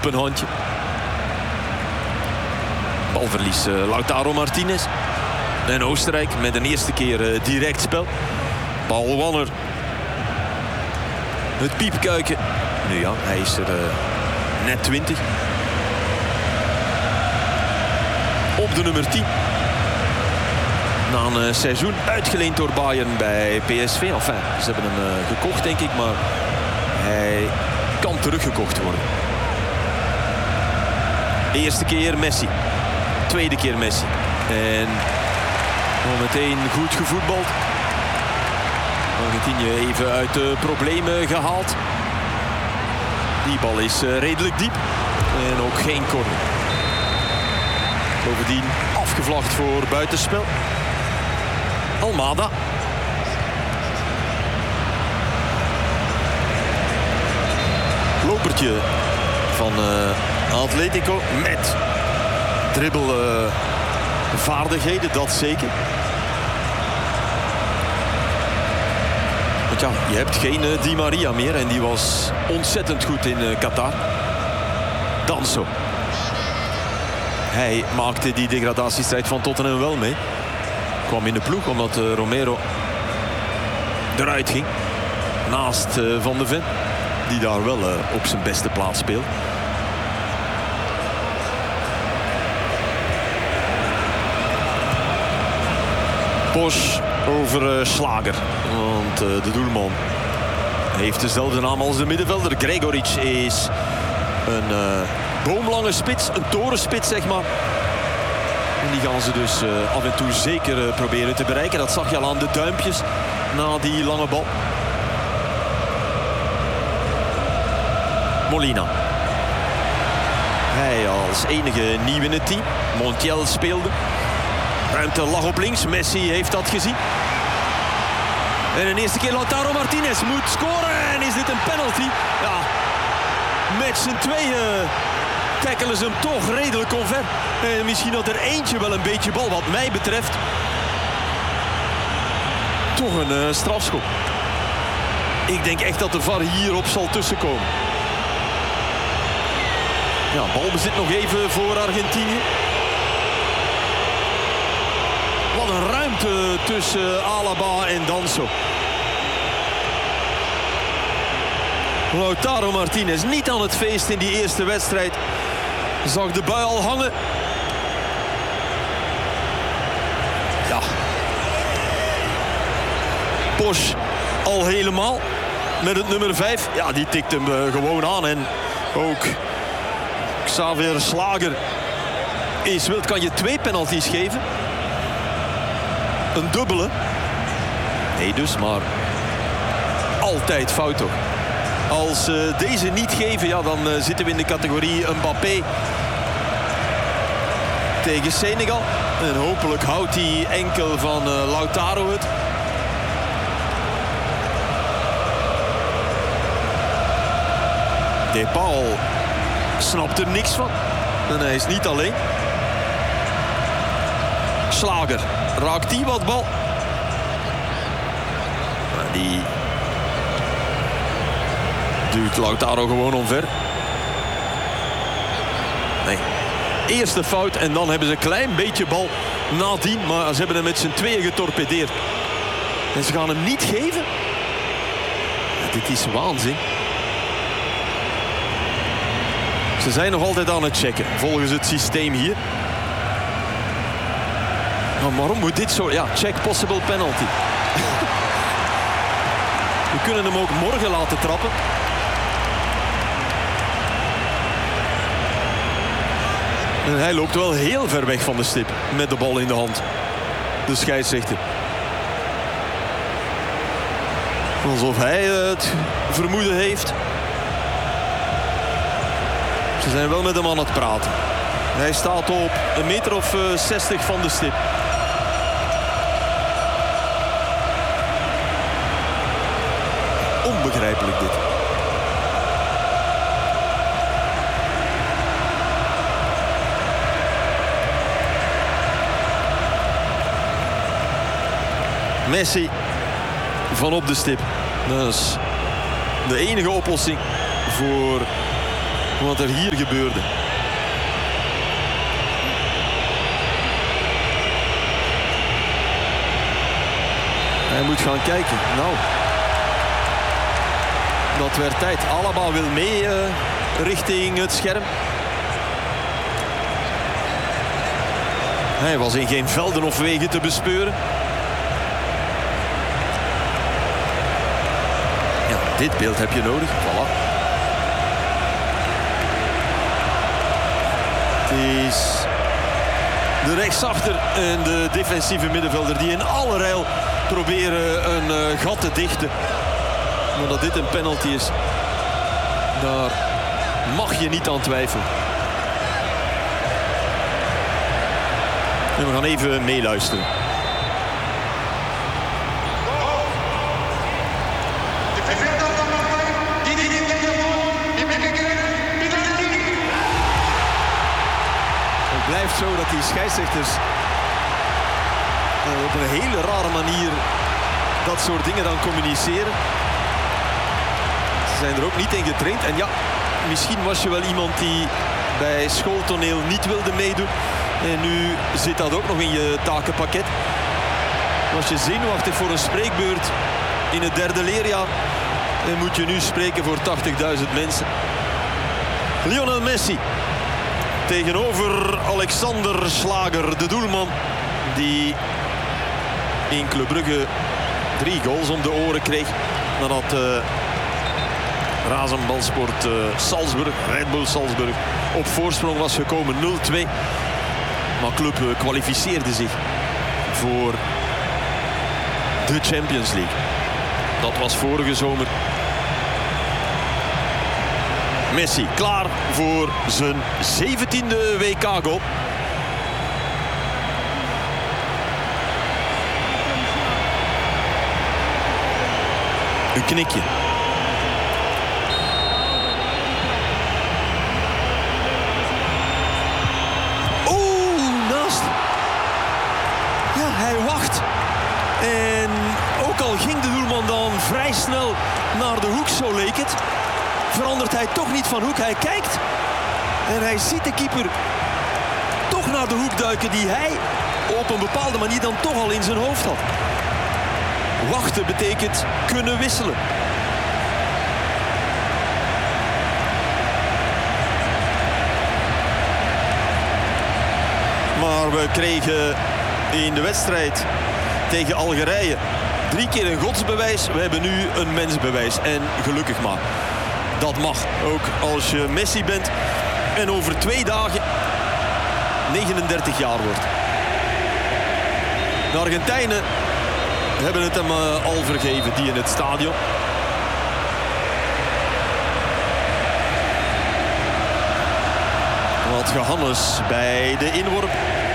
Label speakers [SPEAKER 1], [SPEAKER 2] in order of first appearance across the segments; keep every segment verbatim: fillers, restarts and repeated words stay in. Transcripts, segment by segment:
[SPEAKER 1] open handje. Balverlies uh, Lautaro Martinez. En Oostenrijk met een eerste keer uh, direct spel. Paul Wanner. Het piepkuiken. Nu ja, hij is er uh, net twintig. Op de nummer tien. Na een uh, seizoen uitgeleend door Bayern bij P S V. Enfin, ze hebben hem uh, gekocht denk ik, maar hij kan teruggekocht worden. De eerste keer Messi. Tweede keer Messi. En al meteen goed gevoetbald. Argentinië even uit de problemen gehaald. Die bal is uh, redelijk diep. En ook geen corner. Bovendien afgevlacht voor buitenspel. Almada. Lopertje van uh, Atletico met dribbelvaardigheden, uh, dat zeker. Want ja, je hebt geen uh, Di Maria meer en die was ontzettend goed in uh, Qatar. Danso. Hij maakte die degradatiestrijd van Tottenham wel mee. Kwam in de ploeg omdat uh, Romero eruit ging. Naast uh, Van de Ven. Die daar wel uh, op zijn beste plaats speelt. Bosch over uh, Slager. Want uh, de doelman heeft dezelfde naam als de middenvelder. Gregoric is een uh, boomlange spits. Een torenspits zeg maar. En die gaan ze dus uh, af en toe zeker uh, proberen te bereiken. Dat zag je al aan de duimpjes na die lange bal. Molina. Hij als enige nieuw in het team. Montiel speelde. Ruimte lag op links. Messi heeft dat gezien. En een eerste keer Lautaro Martinez moet scoren. En is dit een penalty? Ja. Met z'n tweeën tackelen ze hem toch redelijk onver. En misschien had er eentje wel een beetje bal wat mij betreft. Toch een uh, strafschop. Ik denk echt dat de V A R hierop zal tussenkomen. Ja, balbezit nog even voor Argentinië. Wat een ruimte tussen Alaba en Danso. Lautaro Martinez niet aan het feest in die eerste wedstrijd. Zag de bui al hangen. Ja. Bosch al helemaal. Met het nummer vijf. Ja, die tikt hem uh, gewoon aan. En ook Xavier Slager is wild. Kan je twee penalties geven? Een dubbele. Nee dus, maar altijd fout toch. Als uh, deze niet geven, ja, dan uh, zitten we in de categorie Mbappé tegen Senegal. En hopelijk houdt die enkel van uh, Lautaro het. De Paul snapt er niks van. En hij is niet alleen. Slager. Raakt die wat bal? Maar die duwt Lautaro gewoon omver. Nee. Eerste fout en dan hebben ze een klein beetje bal nadien. Maar ze hebben hem met z'n tweeën getorpedeerd. En ze gaan hem niet geven? Ja, dit is waanzin. Ze zijn nog altijd aan het checken. Volgens het systeem hier. Maar waarom moet dit zo... Ja, check possible penalty. We kunnen hem ook morgen laten trappen. En hij loopt wel heel ver weg van de stip. Met de bal in de hand. De scheidsrechter. Alsof hij het vermoeden heeft. Ze zijn wel met hem aan het praten. Hij staat op een meter of zestig van de stip. Onbegrijpelijk dit. Messi van op de stip. Dat is de enige oplossing voor wat er hier gebeurde. Hij moet gaan kijken. Nou, dat werd tijd. Alaba wil mee uh, richting het scherm. Hij was in geen velden of wegen te bespeuren. Ja, dit beeld heb je nodig. Voilà. Het is de rechtsachter en de defensieve middenvelder die in alle rijl proberen een uh, gat te dichten. Maar dat dit een penalty is, daar mag je niet aan twijfelen. En we gaan even meeluisteren. Het blijft zo dat die scheidsrechters uh, op een hele rare manier dat soort dingen dan communiceren. Ze zijn er ook niet in getraind. En ja, misschien was je wel iemand die bij schooltoneel niet wilde meedoen. En nu zit dat ook nog in je takenpakket. Was je zenuwachtig voor een spreekbeurt in het derde leerjaar, en moet je nu spreken voor tachtigduizend mensen. Lionel Messi tegenover Alexander Schlager, de doelman die in Club Brugge drie goals om de oren kreeg nadat uh, Rasenballsport uh, Salzburg, Red Bull Salzburg, op voorsprong was gekomen nul twee. Maar club uh, kwalificeerde zich voor de Champions League. Dat was vorige zomer. Messi klaar voor zijn zeventiende W K-goal. Een knikje. Oeh, naast. Ja, hij wacht. En ook al ging de doelman dan vrij snel naar de hoek, zo leek het, verandert hij toch niet van hoek. Hij kijkt en hij ziet de keeper toch naar de hoek duiken die hij op een bepaalde manier dan toch al in zijn hoofd had. Wachten betekent kunnen wisselen. Maar we kregen in de wedstrijd tegen Algerije drie keer een godsbewijs. We hebben nu een mensbewijs. En gelukkig maar. Dat mag. Ook als je Messi bent en over twee dagen negenendertig jaar wordt. De Argentijnen hebben het hem uh, al vergeven, die in het stadion. Wat gehannes bij de inworp.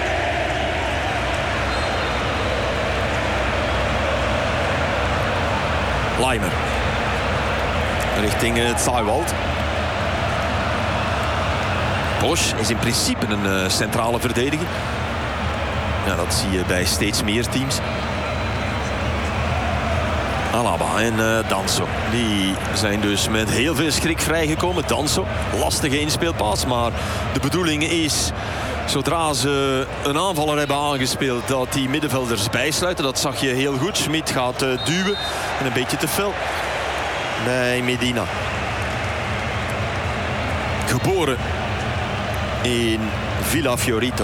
[SPEAKER 1] Leimer. Richting het Zaaywald. Bosch is in principe een uh, centrale verdediger. Ja, dat zie je bij steeds meer teams. Alaba en uh, Danso. Die zijn dus met heel veel schrik vrijgekomen. Danso, lastige inspeelpaas. Maar de bedoeling is, zodra ze een aanvaller hebben aangespeeld, dat die middenvelders bijsluiten. Dat zag je heel goed. Schmid gaat uh, duwen. En een beetje te fel bij Medina. Geboren in Villa Fiorito.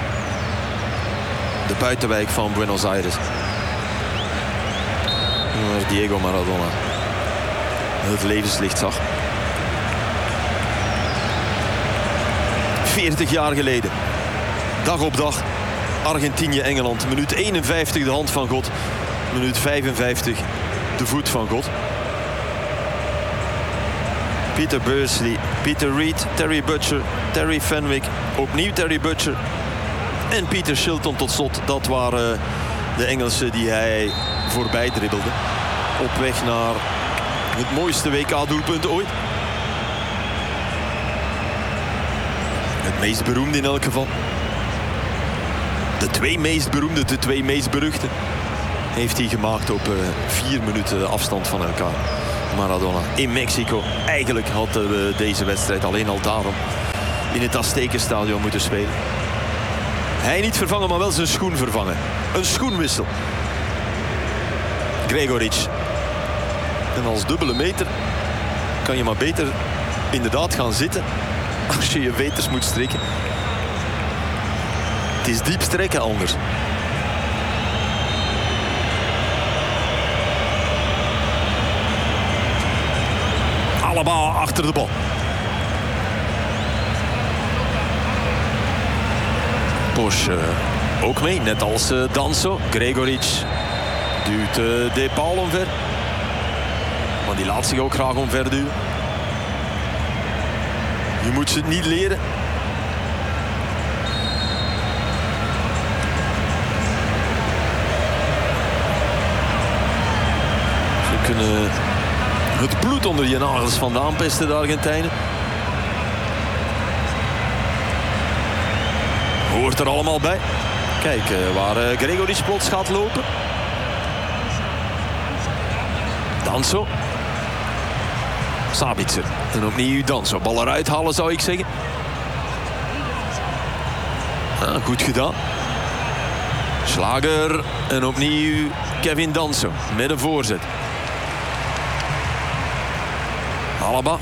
[SPEAKER 1] De buitenwijk van Buenos Aires. Waar Diego Maradona het levenslicht zag. veertig jaar geleden. Dag op dag. Argentinië-Engeland. Minuut eenenvijftig de hand van God. Minuut vijfenvijftig de voet van God. Peter Bursley, Peter Reed, Terry Butcher, Terry Fenwick. Opnieuw Terry Butcher. En Peter Shilton tot slot. Dat waren de Engelsen die hij voorbij dribbelde. Op weg naar het mooiste W K-doelpunt ooit. Het meest beroemde in elk geval. De twee meest beroemde, de twee meest beruchte heeft hij gemaakt op uh, vier minuten afstand van elkaar. Maradona in Mexico. Eigenlijk hadden we deze wedstrijd alleen al daarom in het Aztekenstadion moeten spelen. Hij niet vervangen, maar wel zijn schoen vervangen. Een schoenwissel. Gregoric. En als dubbele meter kan je maar beter inderdaad gaan zitten als je je veters moet strikken. Het is diep strekken anders. Alaba achter de bal. Posch uh, ook mee, net als uh, Danso. Gregoric duwt uh, De Paul omver. Maar die laat zich ook graag omver duwen. Je moet ze het niet leren. Ze kunnen het bloed onder je nagels vandaan pesten, de Argentijnen. Hoort er allemaal bij. Kijk uh, waar uh, Gregoric plots gaat lopen. Danso. Sabitzer. En opnieuw Danso. Bal eruit halen zou ik zeggen. Ah, goed gedaan. Slager. En opnieuw Kevin Danso. Met een voorzet. Alaba.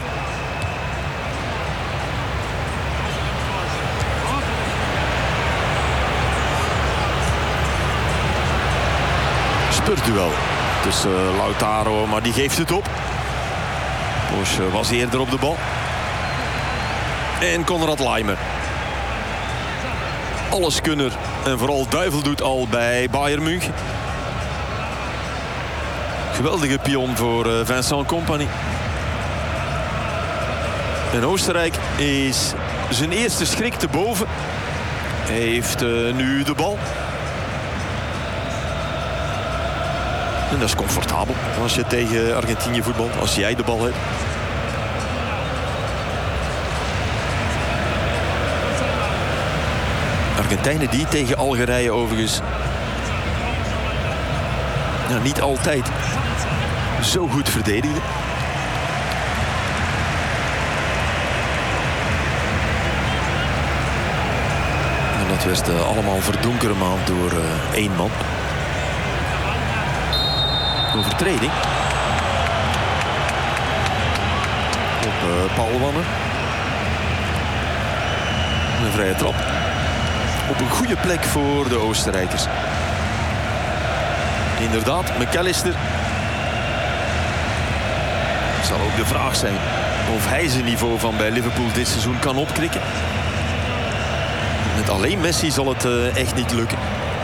[SPEAKER 1] Spurtduel tussen uh, Lautaro, maar die geeft het op. Posch uh, was eerder op de bal. En Konrad Laimer. Alleskunner en vooral duivel doet al bij Bayern München. Geweldige pion voor uh, Vincent Kompany. En Oostenrijk is zijn eerste schrik te boven. Hij heeft uh, nu de bal. En dat is comfortabel als je tegen Argentinië voetbalt, als jij de bal hebt. Argentijnen die tegen Algerije overigens ja, niet altijd zo goed verdedigden. En dat werd uh, allemaal verdonkermaand door uh, één man. Overtreding op uh, Paul Wanner. Een vrije trap. Op een goede plek voor de Oostenrijkers. Inderdaad, McAllister. Zal ook de vraag zijn of hij zijn niveau van bij Liverpool dit seizoen kan opkrikken. Met alleen Messi zal het uh, echt niet lukken.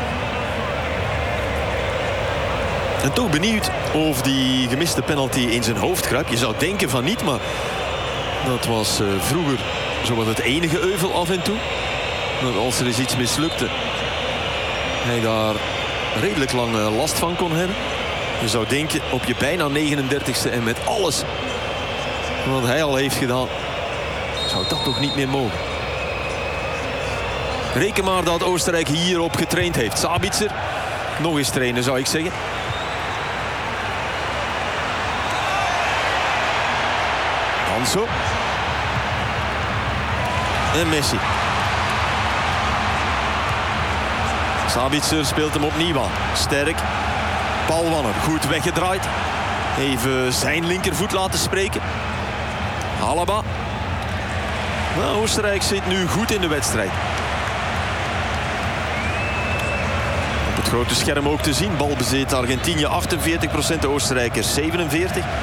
[SPEAKER 1] En toch benieuwd of die gemiste penalty in zijn hoofd kruipt. Je zou denken van niet, maar dat was uh, vroeger zowat het enige euvel af en toe. Dat als er eens iets mislukte, hij daar redelijk lang uh, last van kon hebben. Je zou denken op je bijna negenendertigste en met alles wat hij al heeft gedaan, zou dat toch niet meer mogen. Reken maar dat Oostenrijk hierop getraind heeft. Sabitzer, nog eens trainen zou ik zeggen. Danso. En Messi. Sabitzer speelt hem opnieuw aan. Sterk. Paul Wanner goed weggedraaid. Even zijn linkervoet laten spreken. Alaba. Nou, Oostenrijk zit nu goed in de wedstrijd. Op het grote scherm ook te zien. Balbezit Argentinië achtenveertig procent, de Oostenrijkers zevenenveertig procent.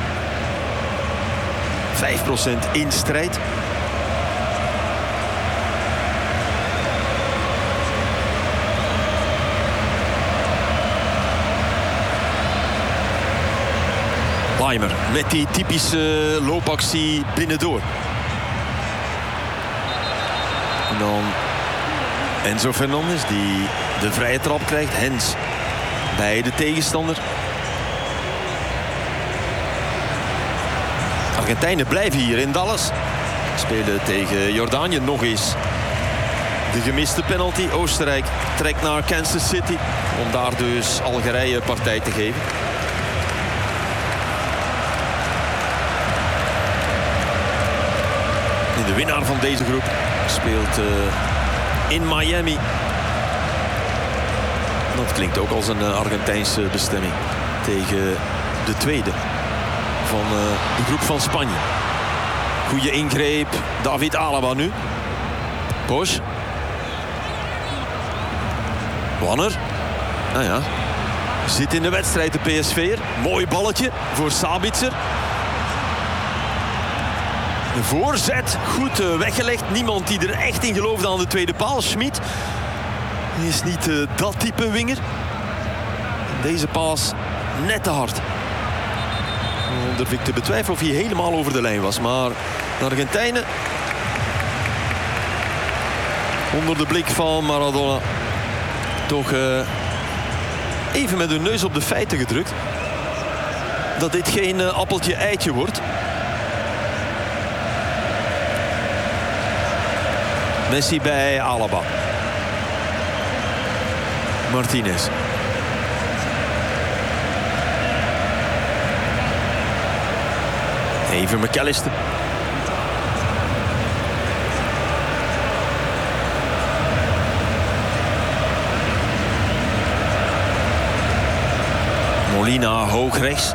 [SPEAKER 1] vijf procent in strijd. Laimer met die typische loopactie binnendoor. En dan Enzo Fernandez die de vrije trap krijgt. Hens bij de tegenstander. Argentijnen blijven hier in Dallas. Spelen tegen Jordanië nog eens. De gemiste penalty. Oostenrijk trekt naar Kansas City. Om daar dus Algerije partij te geven. De winnaar van deze groep speelt uh, in Miami. Dat klinkt ook als een uh, Argentijnse bestemming. Tegen de tweede van uh, de groep van Spanje. Goeie ingreep. David Alaba nu. Posch. Wanner. Nou ja. Zit in de wedstrijd de P S V'er. Mooi balletje voor Sabitzer. De voorzet goed uh, weggelegd. Niemand die er echt in geloofde aan de tweede paal. Schmid is niet uh, dat type winger. Deze paas net te hard. Dan durf ik te betwijfelen of hij helemaal over de lijn was. Maar de Argentijnen onder de blik van Maradona toch uh, even met hun neus op de feiten gedrukt. Dat dit geen uh, appeltje-eitje wordt. Messi bij Alaba. Martinez. Even McAllister. Molina hoog rechts.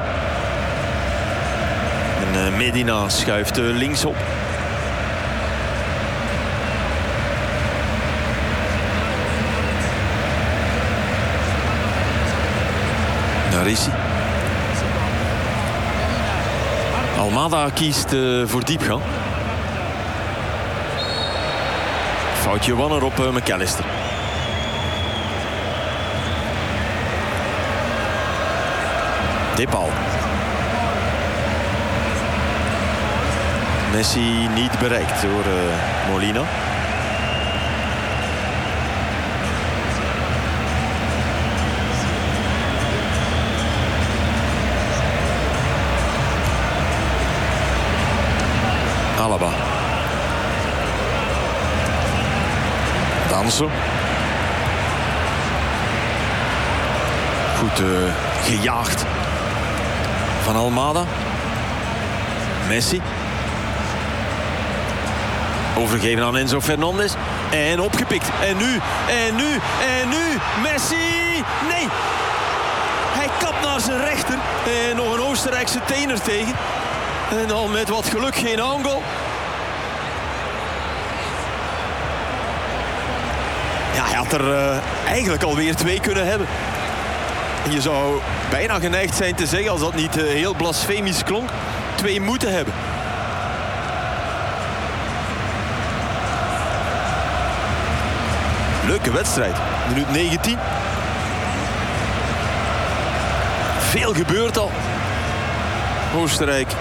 [SPEAKER 1] En uh, Medina schuift uh, linksop. Daar is hij. Almada kiest uh, voor diepgang. Foutje Wanner op uh, McAllister. Dipal. Messi niet bereikt door uh, Molina. Alaba. Danso. Goed uh, gejaagd van Almada. Messi. Overgeven aan Enzo Fernandez. En opgepikt. En nu, en nu, en nu. Messi. Nee. Hij kapt naar zijn rechter. En nog een Oostenrijkse teener tegen. En dan met wat geluk geen aangoal. Ja, hij had er uh, eigenlijk alweer twee kunnen hebben. En je zou bijna geneigd zijn te zeggen, als dat niet uh, heel blasfemisch klonk, twee moeten hebben. Leuke wedstrijd. Minuut negentien. Veel gebeurt al. Oostenrijk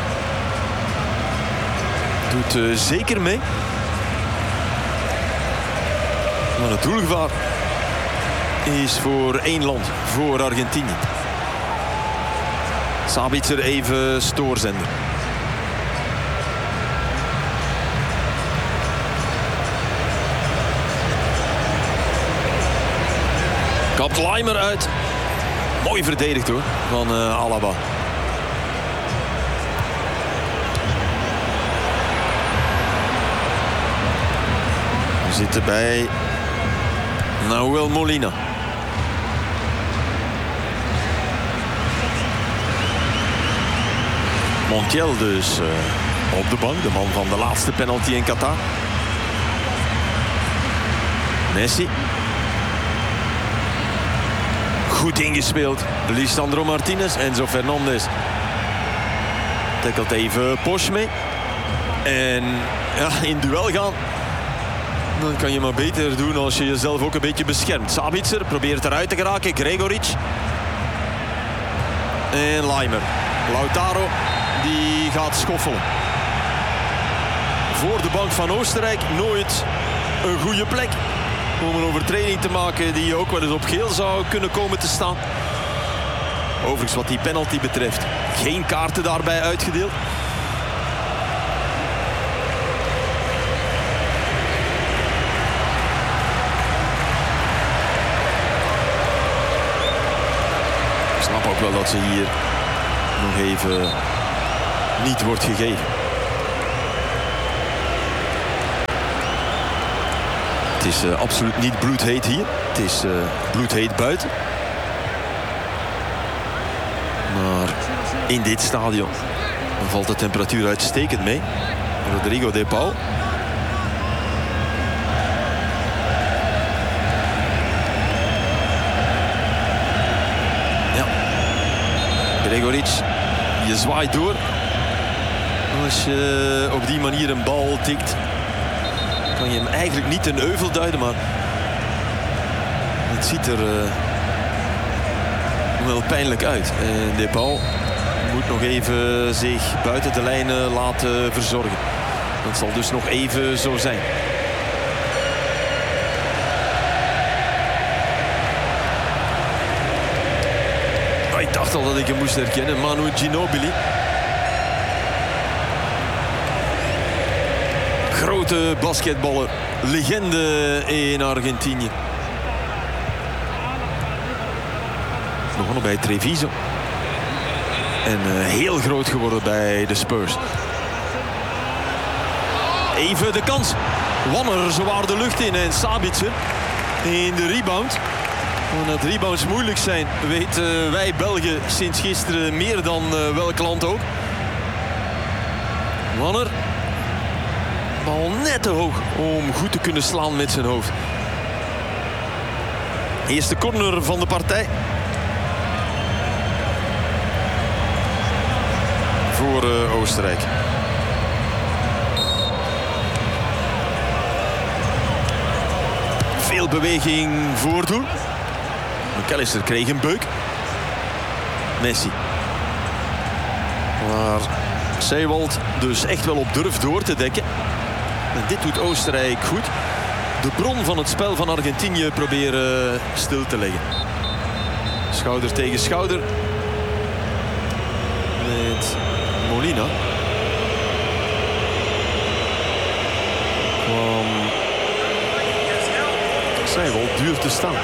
[SPEAKER 1] doet uh, zeker mee. Maar het doelgevaar is voor één land, voor Argentinië. Sabitzer even stoorzender. Kapt Leimer uit. Mooi verdedigd hoor, van uh, Alaba. We zitten bij Nahuel Molina. Montiel dus uh, op de bank, de man van de laatste penalty in Qatar. Messi. Goed ingespeeld. Lisandro Martinez, Enzo Fernandez. Tackelt even Posch mee. En ja, in duel gaan. Dan kan je maar beter doen als je jezelf ook een beetje beschermt. Sabitzer probeert eruit te geraken. Gregoric. En Leimer. Lautaro die gaat schoffelen. Voor de bank van Oostenrijk nooit een goede plek om een overtreding te maken die ook wel eens op geel zou kunnen komen te staan. Overigens wat die penalty betreft, geen kaarten daarbij uitgedeeld. Ik snap ook wel dat ze hier nog even niet wordt gegeven. Het is uh, absoluut niet bloedheet hier. Het is uh, bloedheet buiten. Maar in dit stadion valt de temperatuur uitstekend mee. Rodrigo de Paul. Ja. Gregoric, je zwaait door. Als je op die manier een bal tikt, kan je hem eigenlijk niet ten euvel duiden, maar het ziet er uh, wel pijnlijk uit. En de Paul moet nog even zich buiten de lijnen laten verzorgen. Dat zal dus nog even zo zijn. Oh, ik dacht al dat ik hem moest herkennen. Manu Ginobili. Grote basketballer. Legende in Argentinië. Begonnen bij Treviso. En uh, heel groot geworden bij de Spurs. Even de kans. Wanner zwaar de lucht in. En Sabitzer in de rebound. Omdat rebounds moeilijk zijn, weten wij Belgen sinds gisteren meer dan uh, welk land ook. Wanner. Bal net te hoog om goed te kunnen slaan met zijn hoofd. Eerste corner van de partij. Voor uh, Oostenrijk. Veel beweging voor doel. McAllister kreeg een beuk. Messi. Maar Seiwald dus echt wel op durf door te dekken. En dit doet Oostenrijk goed. De bron van het spel van Argentinië proberen stil te leggen. Schouder tegen schouder. Met Molina. Kwam Seiwald duur te staan.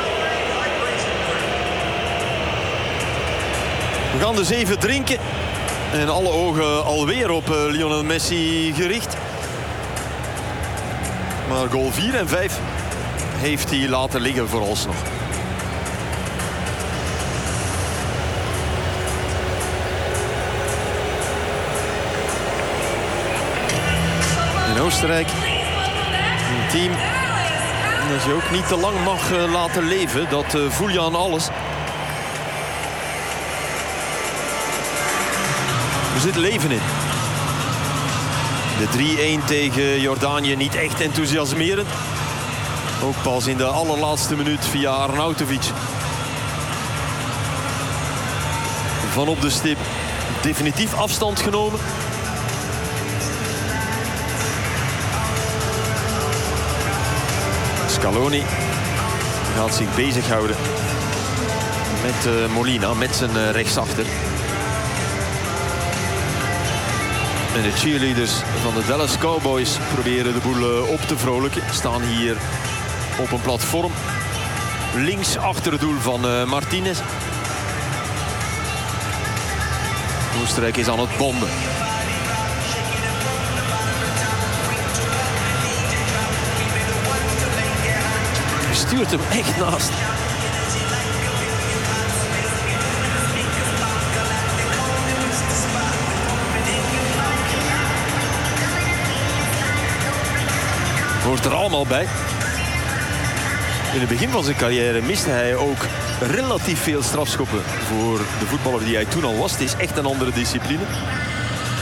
[SPEAKER 1] We gaan dus even drinken. En alle ogen alweer op uh, Lionel Messi gericht. Maar goal vier en vijf heeft hij laten liggen vooralsnog. In Oostenrijk een team dat je ook niet te lang mag uh, laten leven. Dat uh, voel je aan alles. Er zit leven in. De drie-een tegen Jordanië niet echt enthousiasmerend. Ook pas in de allerlaatste minuut via Arnautovic. Van op de stip definitief afstand genomen. Scaloni gaat zich bezighouden met uh, Molina, met zijn uh, rechtsachter. En de cheerleaders van de Dallas Cowboys proberen de boel op te vrolijken. Staan hier op een platform. Links achter het doel van uh, Martinez. Oostenrijk is aan het bomben. Hij stuurt hem echt naast. Hoort er allemaal bij. In het begin van zijn carrière miste hij ook relatief veel strafschoppen voor de voetballer die hij toen al was. Het is echt een andere discipline.